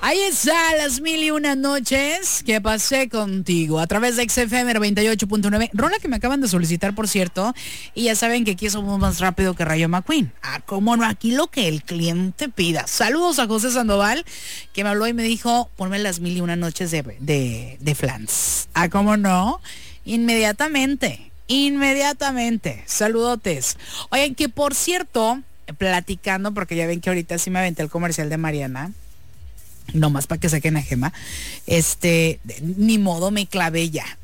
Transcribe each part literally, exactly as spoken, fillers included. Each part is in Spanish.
Ahí está, las mil y una noches que pasé contigo a través de X F M noventa y ocho punto nueve. Rola que me acaban de solicitar, por cierto. Y ya saben que aquí somos más rápido que Rayo McQueen. Ah, cómo no, aquí lo que el cliente pida. Saludos a José Sandoval, que me habló y me dijo, ponme las mil y una noches de, de, de Flans. Ah, cómo no, inmediatamente, inmediatamente. Saludotes. Oigan, que por cierto, platicando, porque ya ven que ahorita sí me aventé el comercial de Mariana. No más para que saquen a Gema. Este, ni modo, me clavé ya.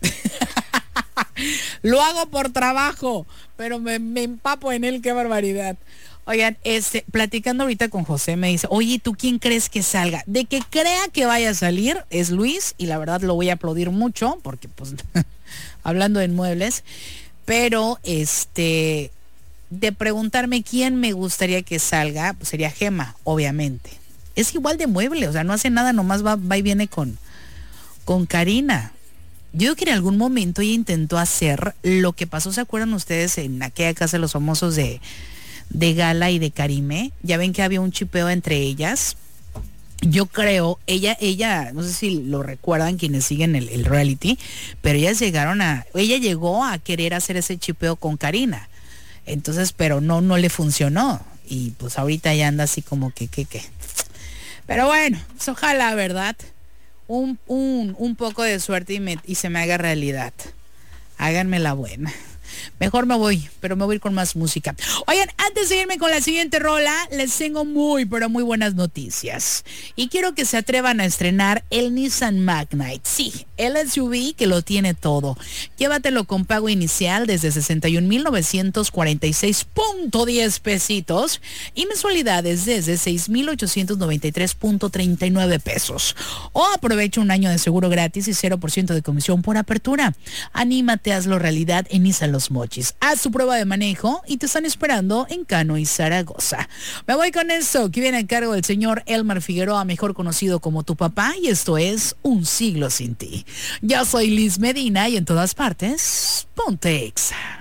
Lo hago por trabajo, pero me, me empapo en él, qué barbaridad. Oigan, este, platicando ahorita con José, me dice, oye, ¿tú quién crees que salga? De que crea que vaya a salir es Luis, y la verdad lo voy a aplaudir mucho, porque pues, hablando de muebles, pero este, de preguntarme quién me gustaría que salga, pues sería Gema, obviamente. Es igual de mueble, o sea, no hace nada, nomás va, va y viene con, con Karina. Yo creo que en algún momento ella intentó hacer lo que pasó, ¿se acuerdan ustedes en aquella casa de los famosos de, de Gala y de Karime? Ya ven que había un chipeo entre ellas. Yo creo, ella, ella, no sé si lo recuerdan quienes siguen el, el reality, pero ellas llegaron a, ella llegó a querer hacer ese chipeo con Karina. Entonces, pero no, no le funcionó. Y pues ahorita ya anda así como que, que, que. Pero bueno, pues ojalá, ¿verdad? Un, un, un poco de suerte y, me, y se me haga realidad. Háganme la buena. Mejor me voy, pero me voy a ir con más música. Oigan, antes de irme con la siguiente rola, les tengo muy, pero muy buenas noticias. Y quiero que se atrevan a estrenar el Nissan Magnite. Sí, el S U V que lo tiene todo. Llévatelo con pago inicial desde sesenta y un mil novecientos cuarenta y seis punto diez pesitos y mensualidades desde seis mil ochocientos noventa y tres punto treinta y nueve pesos. O aprovecha un año de seguro gratis y cero por ciento de comisión por apertura. Anímate, hazlo realidad en Nissan Los Mochis. Haz tu prueba de manejo y te están esperando en Cano y Zaragoza. Me voy con esto que viene a cargo del señor Elmer Figueroa, mejor conocido como Tu Papá, y esto es Un Siglo Sin Ti. Yo soy Liz Medina y en todas partes, ponte Exa.